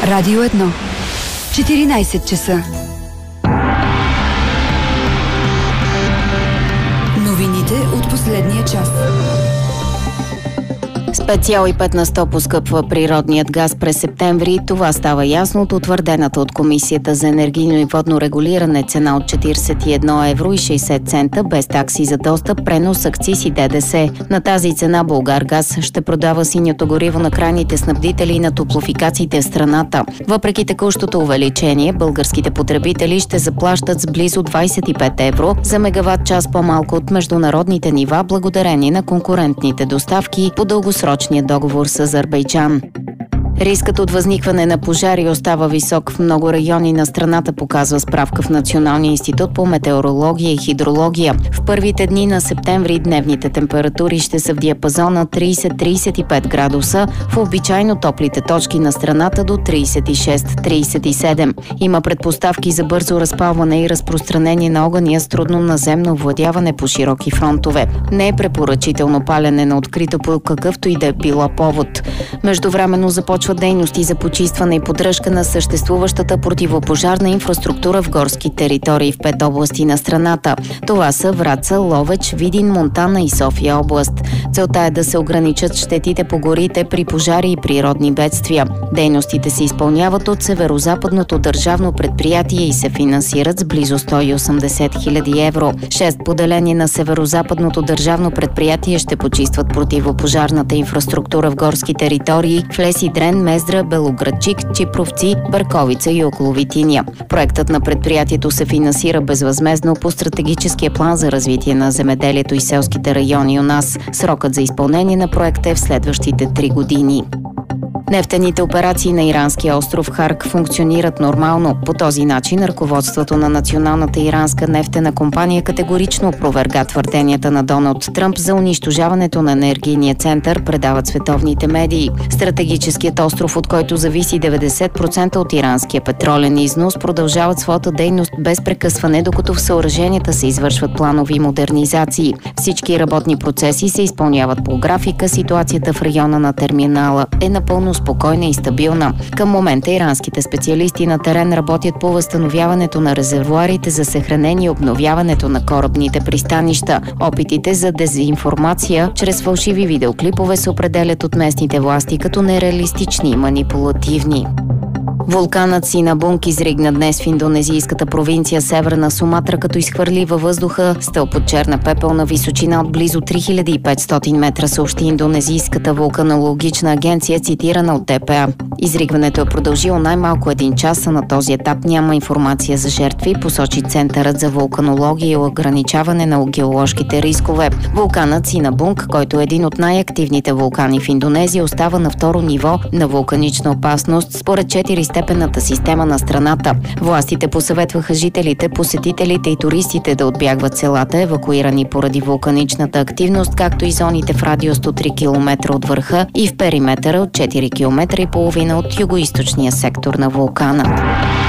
Радио 1. 14 часа. Новините от последния час. С 5,5% поскъпва природният газ през септември. Това става ясно от утвърдената от Комисията за енергийно и водно регулиране цена от 41 евро и 60 цента без такси за достъп, пренос, акциз и ДДС. На тази цена Булгаргаз ще продава синьото гориво на крайните снабдители и на топлофикациите в страната. Въпреки текущото увеличение, българските потребители ще заплащат с близо 25 евро за мегаватт час по-малко от международните нива, благодарение на конкурентните доставки по дългосрочния договор с Азербайджан. Рискът от възникване на пожари остава висок в много райони на страната, показва справка в Националния институт по метеорология и хидрология. В първите дни на септември дневните температури ще са в диапазона 30-35 градуса, в обичайно топлите точки на страната до 36-37. Има предпоставки за бързо разпалване и разпространение на огъня с трудно наземно овладяване по широки фронтове. Не е препоръчително палене на открито по какъвто и да е било повод. Междувременно започва дейности за почистване и поддръжка на съществуващата противопожарна инфраструктура в горски територии в 5 области на страната. Това са Враца, Ловеч, Видин, Монтана и София област. Целта е да се ограничат щетите по горите при пожари и природни бедствия. Дейностите се изпълняват от Северозападното държавно предприятие и се финансират с близо 180 хиляди евро. 6 поделения на Северозападното държавно предприятие ще почистват противопожарната инфраструктура в горски територии в Леси, Дрен, Мездра, Белоградчик, Чипровци, Бърковица и около Витиня. Проектът на предприятието се финансира безвъзмездно по стратегическия план за развитие на земеделието и селските райони у нас. Срокът за изпълнение на проекта е в следващите 3 години. Нефтените операции на иранския остров Харк функционират нормално. По този начин ръководството на Националната иранска нефтена компания категорично опроверга твърденията на Доналд Тръмп за унищожаването на енергийния център, предават световните медии. Стратегическият остров, от който зависи 90% от иранския петролен износ, продължават своята дейност без прекъсване, докато в съоръженията се извършват планови модернизации. Всички работни процеси се изпълняват по графика. Ситуацията в района на терминала е напълно спокойна и стабилна. Към момента иранските специалисти на терен работят по възстановяването на резервоарите за съхранение и обновяването на корабните пристанища. Опитите за дезинформация чрез фалшиви видеоклипове се определят от местните власти като нереалистични и манипулативни. Вулканът Синабунг изригна днес в индонезийската провинция Северна Суматра, като изхвърли във въздуха стълб от черна пепел на височина от близо 3500 метра, съобщи индонезийската вулканологична агенция, цитирана от ДПА. Изригването е продължило най-малко 1 час, а на този етап няма информация за жертви, посочи Центърът за вулканология и ограничаване на геоложките рискове. Вулканът Синабунг, който е един от най-активните вулкани в Индонезия, остава на второ ниво на вулканична опасност според 4-степенната система на страната. Властите посъветваха жителите, посетителите и туристите да отбягват селата, евакуирани поради вулканичната активност, както и зоните в радиус от 3 км от върха и в периметъра от 4 км и половина от югоизточния сектор на вулкана.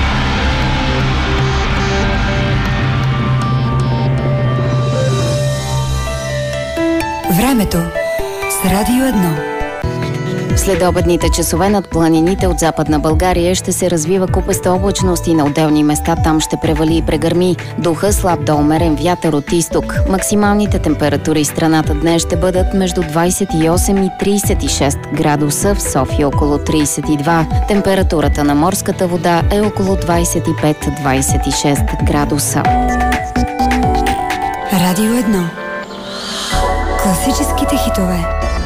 Времето с Радио 1. В следобедните часове над планините от Западна България ще се развива купеста облачност и на отделни места там ще превали и прегърми. Духа слаб до умерен вятър от изток. Максималните температури в страната днес ще бъдат между 28 и 36 градуса, в София около 32. Температурата на морската вода е около 25-26 градуса. Радио 1. Класическите хитове.